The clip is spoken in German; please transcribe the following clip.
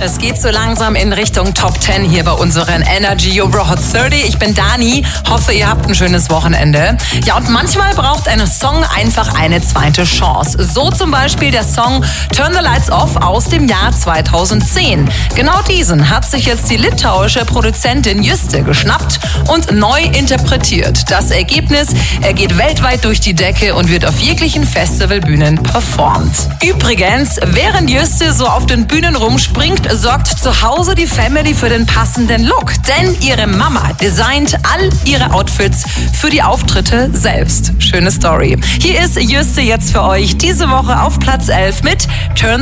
Es geht so langsam in Richtung Top 10 hier bei unseren Energy Euro Hot 30. Ich bin Dani, hoffe ihr habt ein schönes Wochenende. Ja, und manchmal braucht ein Song einfach eine zweite Chance. So zum Beispiel der Song Turn the Lights Off aus dem Jahr 2010. Genau diesen hat sich jetzt die litauische Produzentin Juste geschnappt und neu interpretiert. Das Ergebnis, er geht weltweit durch die Decke und wird auf jeglichen Festivalbühnen performt. Übrigens, während Juste so auf den Bühnen rumspringt, sorgt zu Hause die Family für den passenden Look. Denn ihre Mama designt all ihre Outfits für die Auftritte selbst. Schöne Story. Hier ist Juste jetzt für euch diese Woche auf Platz 11 mit Turn